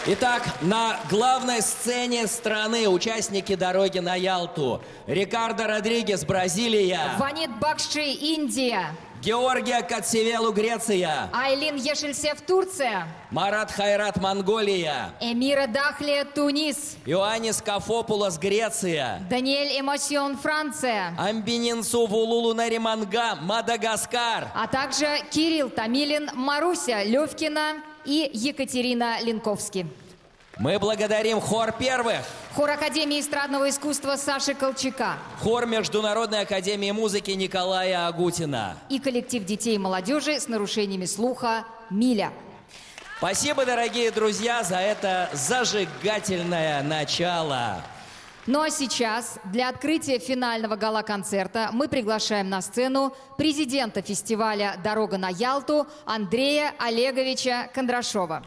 Итак, на главной сцене страны участники дороги на Ялту. Рикардо Родригес, Бразилия. Ванит Бакши, Индия. Георгия Катсевелу, Греция. Айлин Ешельсев, Турция. Марат Хайрат, Монголия. Эмира Дахлия, Тунис. Иоаннис Кафопулос, Греция. Даниэль Эмосион, Франция. Амбининсу Вулулу Нариманга, Мадагаскар. А также Кирилл Томилин, Маруся Левкина и Екатерина Линковски. Мы благодарим хор первых. Хор Академии эстрадного искусства Саши Колчака. Хор Международной академии музыки Николая Агутина. И коллектив детей и молодежи с нарушениями слуха «Миля». Спасибо, дорогие друзья, за это зажигательное начало. Ну а сейчас для открытия финального гала-концерта мы приглашаем на сцену президента фестиваля «Дорога на Ялту» Андрея Олеговича Кондрашова.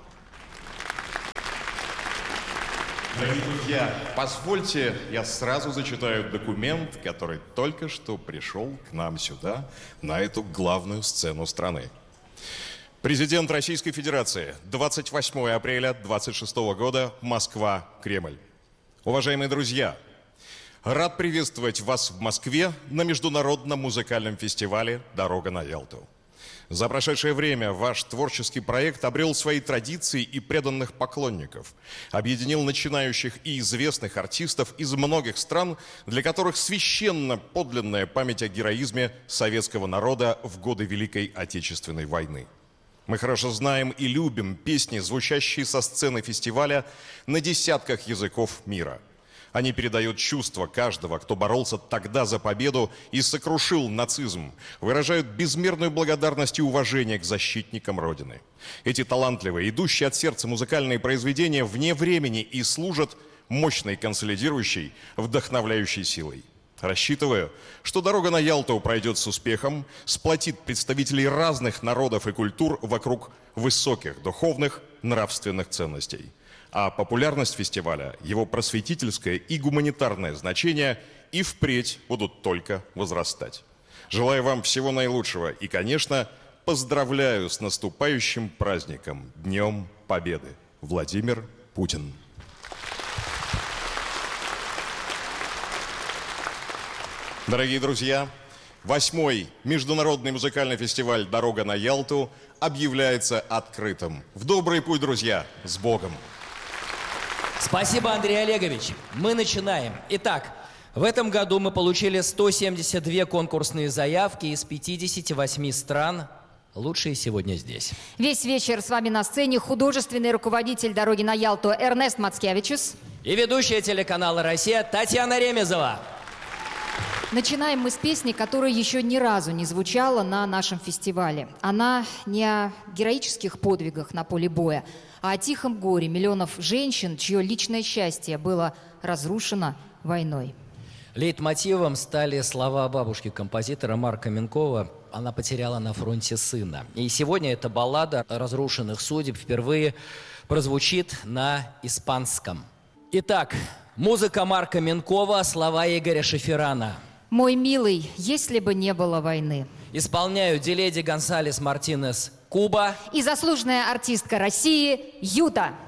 Дорогие друзья, позвольте, я сразу зачитаю документ, который только что пришел к нам сюда, на эту главную сцену страны. Президент Российской Федерации, 28 апреля 26 года, Москва, Кремль. Уважаемые друзья, рад приветствовать вас в Москве на международном музыкальном фестивале «Дорога на Ялту». За прошедшее время ваш творческий проект обрел свои традиции и преданных поклонников, объединил начинающих и известных артистов из многих стран, для которых священна подлинная память о героизме советского народа в годы Великой Отечественной войны. Мы хорошо знаем и любим песни, звучащие со сцены фестиваля на десятках языков мира. Они передают чувства каждого, кто боролся тогда за победу и сокрушил нацизм, выражают безмерную благодарность и уважение к защитникам Родины. Эти талантливые, идущие от сердца музыкальные произведения вне времени и служат мощной консолидирующей, вдохновляющей силой. Рассчитываю, что «Дорога на Ялту» пройдет с успехом, сплотит представителей разных народов и культур вокруг высоких духовных, нравственных ценностей. А популярность фестиваля, его просветительское и гуманитарное значение и впредь будут только возрастать. Желаю вам всего наилучшего и, конечно, поздравляю с наступающим праздником, Днем Победы. Владимир Путин. Дорогие друзья, 8-й международный музыкальный фестиваль «Дорога на Ялту» объявляется открытым. В добрый путь, друзья! С Богом! Спасибо, Андрей Олегович. Мы начинаем. Итак, в этом году мы получили 172 конкурсные заявки из 58 стран. Лучшие сегодня здесь. Весь вечер с вами на сцене художественный руководитель «Дороги на Ялту» Эрнест Мацкевичус И ведущая телеканала «Россия» Татьяна Ремезова. Начинаем мы с песни, которая еще ни разу не звучала на нашем фестивале. Она не о героических подвигах на поле боя, а о тихом горе миллионов женщин, чье личное счастье было разрушено войной. Лейтмотивом стали слова бабушки композитора Марка Минкова. Она потеряла на фронте сына. И сегодня эта баллада разрушенных судеб впервые прозвучит на испанском. Итак, музыка Марка Минкова, слова Игоря Шеферана. «Мой милый, если бы не было войны». Исполняют Диледи Гонсалес Мартинес, Куба. И заслуженная артистка России Юта.